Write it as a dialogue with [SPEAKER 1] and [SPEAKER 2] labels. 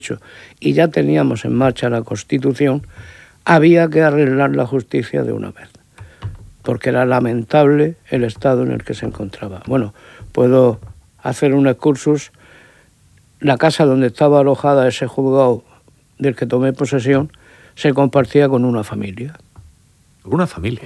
[SPEAKER 1] y ya teníamos en marcha la Constitución, había que arreglar la justicia de una vez, porque era lamentable el estado en el que se encontraba. Bueno, puedo hacer un excursus. La casa donde estaba alojada ese juzgado del que tomé posesión se compartía con una familia.
[SPEAKER 2] ¿Una familia?